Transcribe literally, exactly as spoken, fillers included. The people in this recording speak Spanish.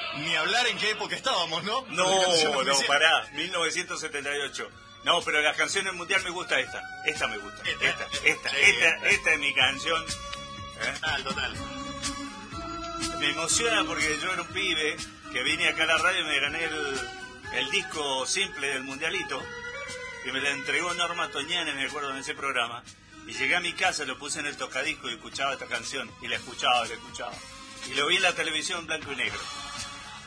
Ni hablar en qué época estábamos, ¿no? No, no, pará, mil novecientos setenta y ocho. No, pero las canciones mundial me gusta esta. Esta me gusta. Esta, esta, esta, esta, esta es mi canción. ¿Eh? Total, total. Me emociona porque yo era un pibe que vine acá a la radio y me gané el, el disco simple del mundialito. Que me la entregó Norma Toñane, me acuerdo, en ese programa. Y llegué a mi casa, lo puse en el tocadisco y escuchaba esta canción. Y la escuchaba, la escuchaba. Y lo vi en la televisión blanco y negro.